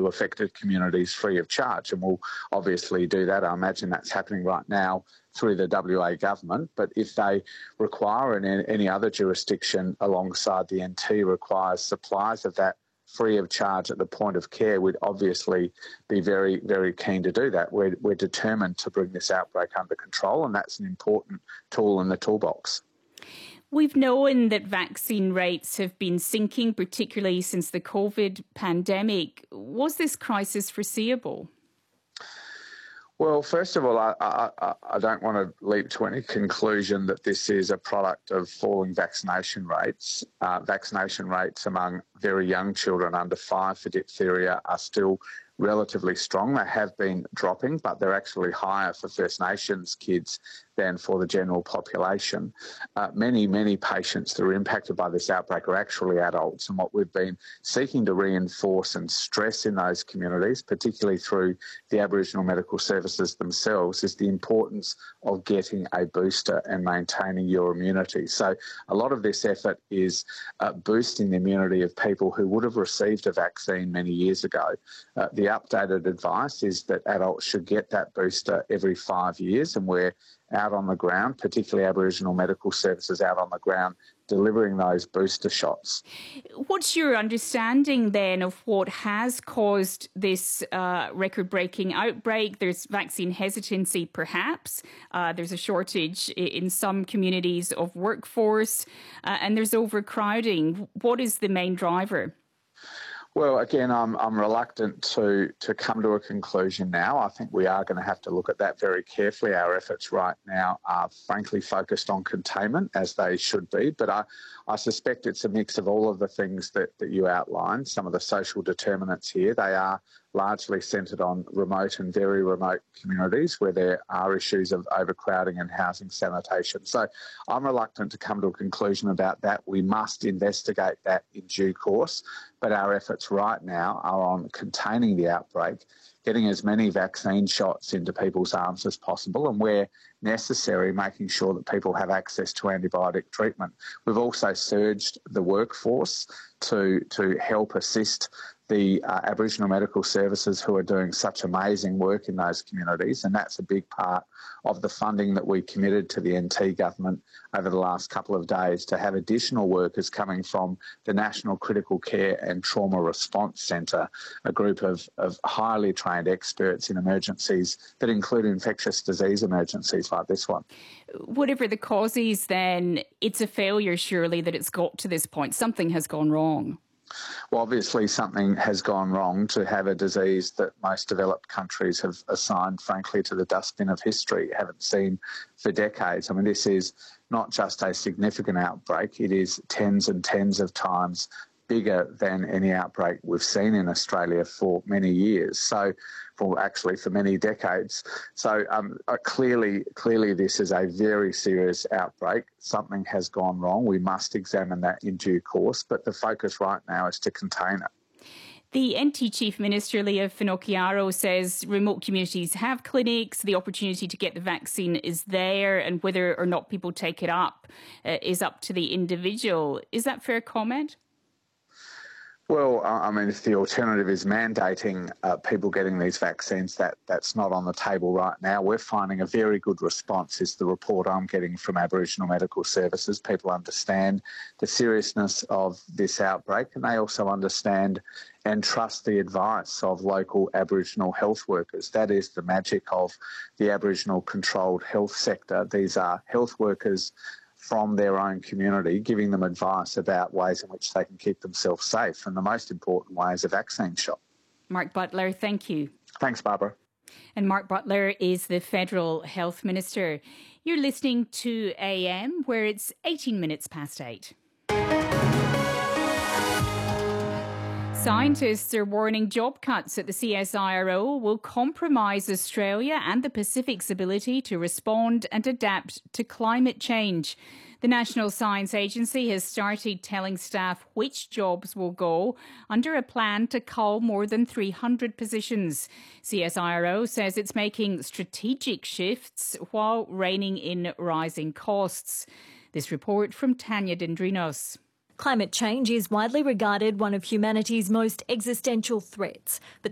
to affected communities free of charge. And we'll obviously do that. I imagine that's happening right now through the WA government. But if they require, and any other jurisdiction alongside the NT requires supplies of that free of charge at the point of care, we'd obviously be very, very keen to do that. We're determined to bring this outbreak under control, and that's an important tool in the toolbox. We've known that vaccine rates have been sinking, particularly since the COVID pandemic. Was this crisis foreseeable? Well, first of all, I don't want to leap to any conclusion that this is a product of falling vaccination rates. Vaccination rates among very young children under 5 for diphtheria are still relatively strong. They have been dropping, but they're actually higher for First Nations kids than for the general population. Many patients that are impacted by this outbreak are actually adults, and what we've been seeking to reinforce and stress in those communities, particularly through the Aboriginal medical services themselves, is the importance of getting a booster and maintaining your immunity. So a lot of this effort is boosting the immunity of people who would have received a vaccine many years ago. The updated advice is that adults should get that booster every 5 years, and we're out on the ground, particularly Aboriginal medical services out on the ground, delivering those booster shots. What's your understanding then of what has caused this record-breaking outbreak? There's vaccine hesitancy, perhaps. There's a shortage in some communities of workforce, and there's overcrowding. What is the main driver? Well, again, I'm reluctant to come to a conclusion now. I think we are going to have to look at that very carefully. Our efforts right now are frankly focused on containment, as they should be, but I suspect it's a mix of all of the things that you outlined. Some of the social determinants here, they are largely centred on remote and very remote communities where there are issues of overcrowding and housing sanitation. So I'm reluctant to come to a conclusion about that. We must investigate that in due course, but our efforts right now are on containing the outbreak, getting as many vaccine shots into people's arms as possible, and where necessary, making sure that people have access to antibiotic treatment. We've also surged the workforce to help assist the Aboriginal medical services who are doing such amazing work in those communities, and that's a big part of the funding that we committed to the NT government over the last couple of days, to have additional workers coming from the National Critical Care and Trauma Response Centre, a group of highly trained experts in emergencies that include infectious disease emergencies like this one. Whatever the cause is, then, it's a failure, surely, that it's got to this point. Something has gone wrong. Well, obviously something has gone wrong to have a disease that most developed countries have assigned, frankly, to the dustbin of history, haven't seen for decades. I mean, this is not just a significant outbreak, it is tens and tens of times bigger than any outbreak we've seen in Australia for many years. So, for many decades. So clearly this is a very serious outbreak. Something has gone wrong. We must examine that in due course, but the focus right now is to contain it. The NT Chief Minister, Leah Finocchiaro, says remote communities have clinics, the opportunity to get the vaccine is there, and whether or not people take it up is up to the individual. Is that fair comment? Well, I mean, if the alternative is mandating people getting these vaccines, that's not on the table right now. We're finding a very good response, is the report I'm getting from Aboriginal medical services. People understand the seriousness of this outbreak, and they also understand and trust the advice of local Aboriginal health workers. That is the magic of the Aboriginal controlled health sector. These are health workers from their own community, giving them advice about ways in which they can keep themselves safe. And the most important way is a vaccine shot. Mark Butler, thank you. Thanks, Barbara. And Mark Butler is the Federal Health Minister. You're listening to AM, where it's 18 minutes past 8. Scientists are warning job cuts at the CSIRO will compromise Australia and the Pacific's ability to respond and adapt to climate change. The National Science Agency has started telling staff which jobs will go under a plan to cull more than 300 positions. CSIRO says it's making strategic shifts while reining in rising costs. This report from Tanya Dendrinos. Climate change is widely regarded one of humanity's most existential threats, but